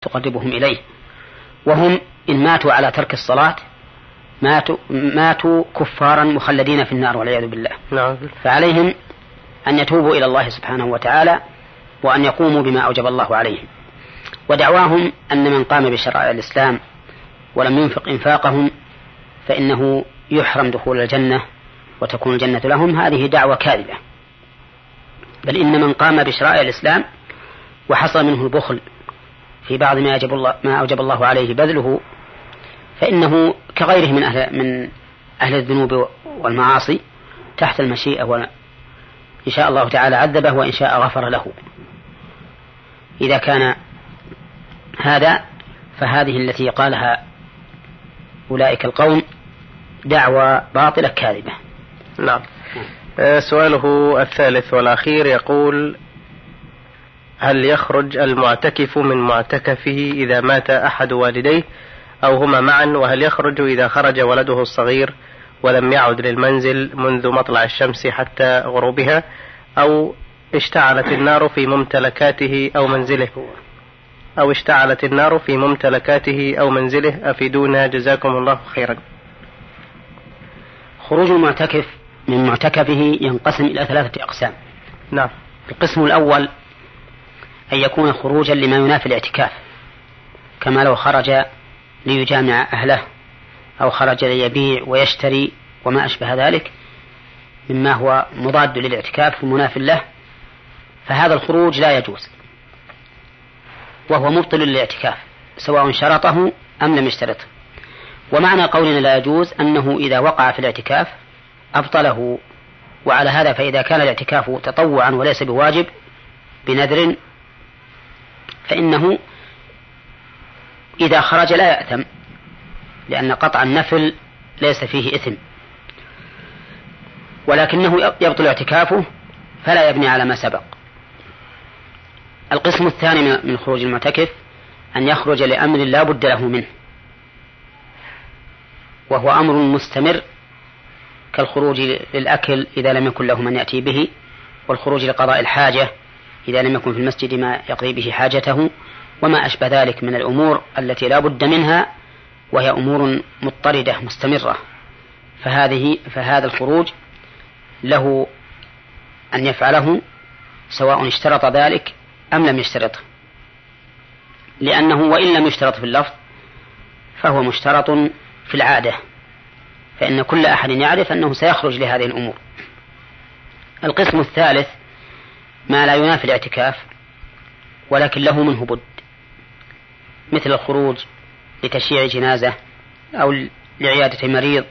تقربهم إليه، وهم إن ماتوا على ترك الصلاة ماتوا كفارا مخلدين في النار والعياذ بالله. نعم. فعليهم أن يتوبوا إلى الله سبحانه وتعالى وأن يقوموا بما أوجب الله عليهم. ودعواهم أن من قام بشرائع الإسلام ولم ينفق إنفاقهم فإنه يحرم دخول الجنة وتكون الجنة لهم، هذه دعوة كاذبة. بل إن من قام بشرائع الإسلام وحصل منه البخل في بعض ما أوجب الله عليه بذله فإنه كغيره من أهل الذنوب والمعاصي تحت المشيئة، وإن شاء الله تعالى عذبه وإن شاء غفر له. إذا كان هذا فهذه التي قالها أولئك القوم دعوة باطلة كاذبة. نعم. سؤاله الثالث والأخير يقول: هل يخرج المعتكف من معتكفه إذا مات أحد والديه أو هما معا؟ وهل يخرج إذا خرج ولده الصغير ولم يعد للمنزل منذ مطلع الشمس حتى غروبها، أو اشتعلت النار في ممتلكاته أو منزله أفيدونا جزاكم الله خيرا. خروج المعتكف من معتكفه ينقسم إلى 3 أقسام. نعم. القسم الأول أن يكون خروجا لما ينافي الاعتكاف، كما لو خرج ليجامع أهله أو خرج ليبيع ويشتري وما أشبه ذلك مما هو مضاد للاعتكاف ومناف له، فهذا الخروج لا يجوز وهو مبطل للاعتكاف سواء شرطه أم لم يشترطه. ومعنى قولنا لا يجوز أنه إذا وقع في الاعتكاف أبطله. وعلى هذا فإذا كان الاعتكاف تطوعا وليس بواجب بنذر فإنه إذا خرج لا يأثم، لأن قطع النفل ليس فيه إثم، ولكنه يبطل اعتكافه فلا يبني على ما سبق. القسم الثاني من خروج المعتكف أن يخرج لأمر لا بد له منه، وهو أمر مستمر كالخروج للأكل إذا لم يكن له من يأتي به، والخروج لقضاء الحاجة إذا لم يكن في المسجد ما يقضي به حاجته، وما أشبه ذلك من الأمور التي لا بد منها وهي أمور مضطردة مستمرة. فهذا الخروج له أن يفعله سواء اشترط ذلك أم لم يشترطه، لأنه وإن لم يشترط في اللفظ فهو مشترط في العادة، فإن كل أحد يعرف أنه سيخرج لهذه الأمور. القسم الثالث ما لا ينافي الاعتكاف ولكن له منه بد، مثل الخروج لتشييع جنازة أو لعيادة مريض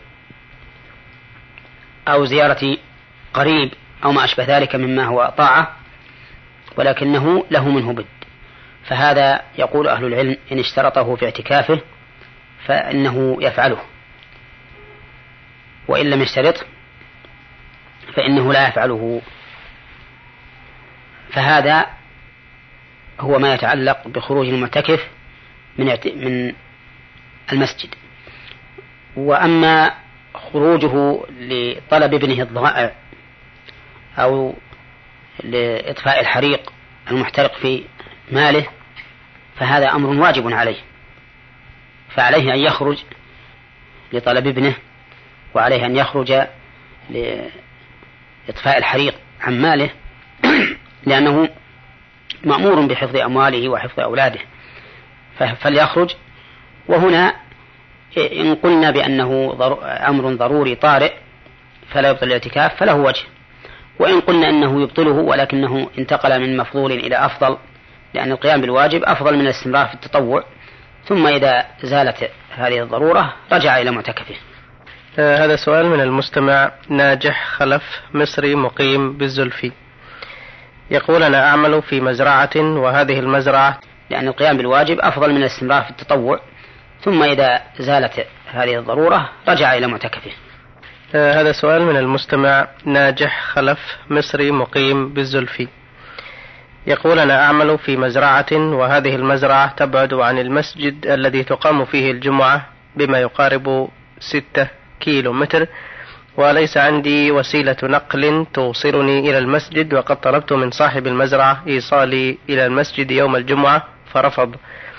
أو زيارة قريب أو ما أشبه ذلك مما هو طاعة ولكنه له منه بد، فهذا يقول أهل العلم إن اشترطه في اعتكافه فإنه يفعله، وإن لم يشترط فإنه لا يفعله. فهذا هو ما يتعلق بخروج المعتكف من المسجد. وأما خروجه لطلب ابنه الضائع أو لإطفاء الحريق المحترق في ماله فهذا أمر واجب عليه، فعليه أن يخرج لطلب ابنه، وعليه أن يخرج لإطفاء الحريق عن ماله لأنه مأمور بحفظ أمواله وحفظ أولاده، فليخرج. وهنا إن قلنا بأنه أمر ضروري طارئ فلا يبطل الاعتكاف فله وجه، وإن قلنا أنه يبطله ولكنه انتقل من مفضول إلى أفضل، لأن القيام بالواجب أفضل من الاستمرار في التطوع، ثم إذا زالت هذه الضرورة رجع إلى معتكفه. هذا سؤال من المستمع ناجح خلف مصري مقيم بالزلفي، يقول: أنا أعمل في مزرعة وهذه المزرعة، لأن القيام بالواجب أفضل من الاستمرار في التطوع، ثم إذا زالت هذه الضرورة رجع إلى معتكفه. هذا سؤال من المستمع ناجح خلف مصري مقيم بالزلفي، يقول: أنا أعمل في مزرعة وهذه المزرعة تبعد عن المسجد الذي تقام فيه الجمعة بما يقارب 6 كيلومتر، وليس عندي وسيلة نقل توصلني إلى المسجد، وقد طلبت من صاحب المزرعة إيصالي إلى المسجد يوم الجمعة فرفض،